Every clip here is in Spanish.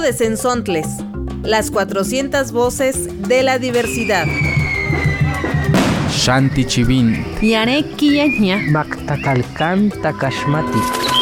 Canto de Cenzontles, las 400 voces de la diversidad. Shanti Chivin. Yareki Yaña. Maktakalkan Takashmati.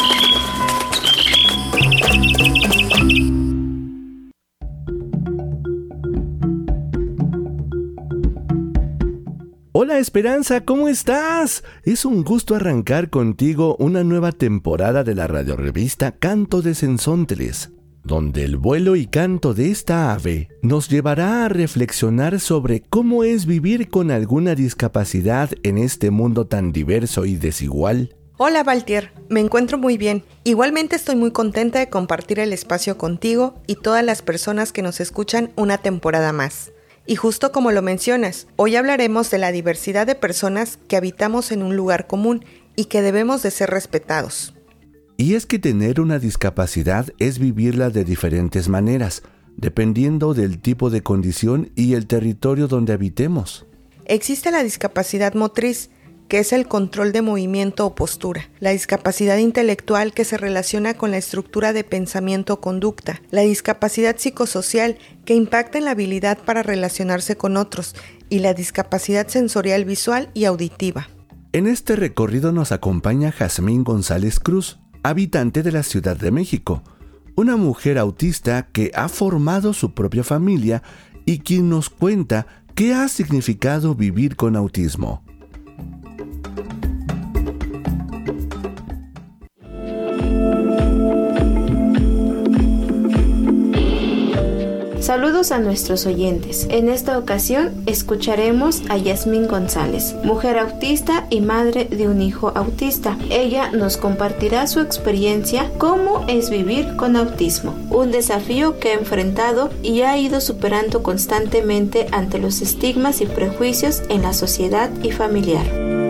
Hola Esperanza, ¿cómo estás? Es un gusto arrancar contigo una nueva temporada de la radiorevista Canto de Cenzontles, donde el vuelo y canto de esta ave nos llevará a reflexionar sobre cómo es vivir con alguna discapacidad en este mundo tan diverso y desigual. Hola Valtier, me encuentro muy bien. Igualmente estoy muy contenta de compartir el espacio contigo y todas las personas que nos escuchan una temporada más. Y justo como lo mencionas, hoy hablaremos de la diversidad de personas que habitamos en un lugar común y que debemos de ser respetados. Y es que tener una discapacidad es vivirla de diferentes maneras, dependiendo del tipo de condición y el territorio donde habitemos. Existe la discapacidad motriz, que es el control de movimiento o postura, la discapacidad intelectual que se relaciona con la estructura de pensamiento o conducta, la discapacidad psicosocial que impacta en la habilidad para relacionarse con otros y la discapacidad sensorial visual y auditiva. En este recorrido nos acompaña Jazmín González Cruz, habitante de la Ciudad de México, una mujer autista que ha formado su propia familia y quien nos cuenta qué ha significado vivir con autismo. Saludos a nuestros oyentes. En esta ocasión escucharemos a Yasmín González, mujer autista y madre de un hijo autista. Ella nos compartirá su experiencia, cómo es vivir con autismo, un desafío que ha enfrentado y ha ido superando constantemente ante los estigmas y prejuicios en la sociedad y familiar.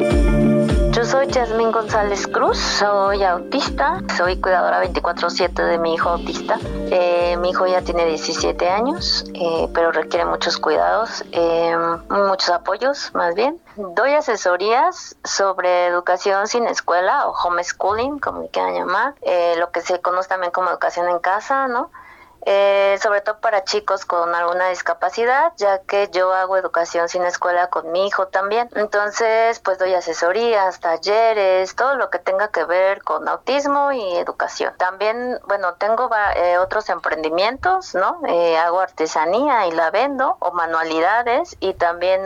Yo soy Yasmín González Cruz, soy autista, soy cuidadora 24/7 de mi hijo autista. Mi hijo ya tiene 17 años, pero requiere muchos cuidados, muchos apoyos más bien. Doy asesorías sobre educación sin escuela o homeschooling, como le quieran llamar, lo que se conoce también como educación en casa, ¿no? Sobre todo para chicos con alguna discapacidad, ya que yo hago educación sin escuela con mi hijo también. Entonces, pues doy asesorías, talleres, todo lo que tenga que ver con autismo y educación. También, bueno, tengo otros emprendimientos, ¿no? Hago artesanía y la vendo, o manualidades, y también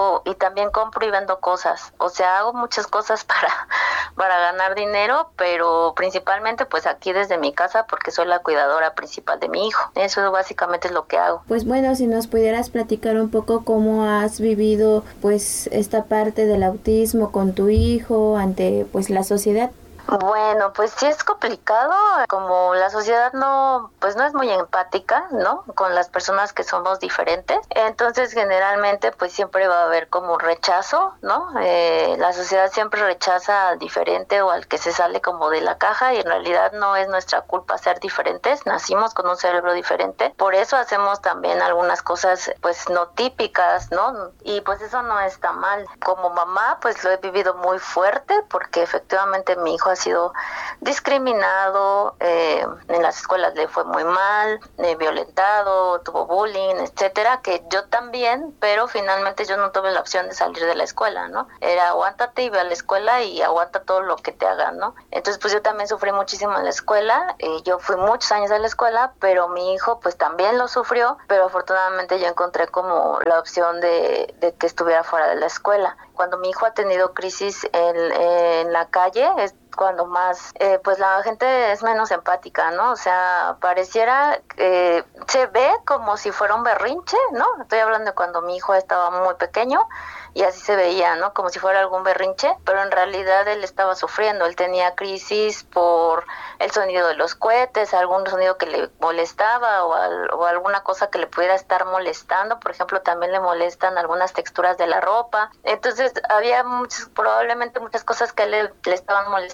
compro y vendo cosas. O sea, hago muchas cosas para ganar dinero, pero principalmente pues aquí desde mi casa, porque soy la cuidadora principal de mi hijo. Eso básicamente es lo que hago. Pues bueno, si nos pudieras platicar un poco cómo has vivido pues esta parte del autismo con tu hijo ante pues la sociedad. Bueno, pues sí es complicado, como la sociedad no es muy empática, ¿no? Con las personas que somos diferentes, entonces generalmente pues siempre va a haber como rechazo, ¿no? La sociedad siempre rechaza al diferente o al que se sale como de la caja, y en realidad no es nuestra culpa ser diferentes, nacimos con un cerebro diferente, por eso hacemos también algunas cosas pues no típicas, ¿no? Y pues eso no está mal. Como mamá pues lo he vivido muy fuerte, porque efectivamente mi hijo ha sido discriminado, en las escuelas le fue muy mal, violentado, tuvo bullying, etcétera, que yo también, pero finalmente yo no tuve la opción de salir de la escuela, ¿no? Era aguántate y ve a la escuela y aguanta todo lo que te hagan, ¿no? Entonces pues yo también sufrí muchísimo en la escuela, yo fui muchos años a la escuela, pero mi hijo pues también lo sufrió, pero afortunadamente yo encontré como la opción de que estuviera fuera de la escuela. Cuando mi hijo ha tenido crisis en la calle, es cuando más, pues la gente es menos empática, ¿no? O sea, pareciera que se ve como si fuera un berrinche, ¿no? Estoy hablando de cuando mi hijo estaba muy pequeño, y así se veía, ¿no? Como si fuera algún berrinche, pero en realidad él estaba sufriendo, él tenía crisis por el sonido de los cohetes, algún sonido que le molestaba o alguna cosa que le pudiera estar molestando. Por ejemplo, también le molestan algunas texturas de la ropa. Entonces había probablemente muchas cosas que le estaban molestando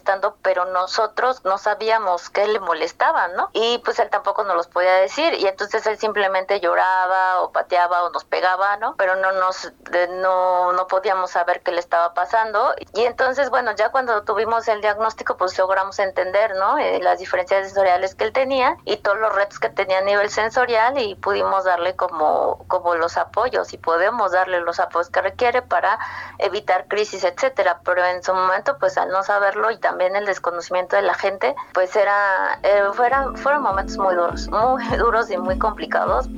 molestando, pero nosotros no sabíamos qué le molestaba, ¿no? Y pues él tampoco nos los podía decir, y entonces él simplemente lloraba o pateaba o nos pegaba, ¿no? Pero no podíamos saber qué le estaba pasando. Y entonces, bueno, ya cuando tuvimos el diagnóstico, pues logramos entender, ¿no? Las diferencias sensoriales que él tenía y todos los retos que tenía a nivel sensorial, y pudimos darle como los apoyos, y podemos darle los apoyos que requiere para evitar crisis, etcétera. Pero en su momento, pues al no saberlo y también el desconocimiento de la gente, pues fueron momentos muy duros y muy complicados.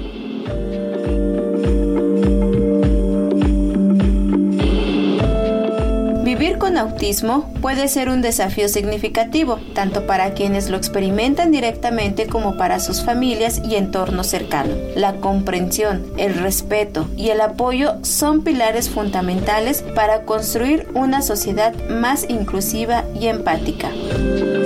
Vivir con autismo puede ser un desafío significativo, tanto para quienes lo experimentan directamente como para sus familias y entorno cercano. La comprensión, el respeto y el apoyo son pilares fundamentales para construir una sociedad más inclusiva y empática.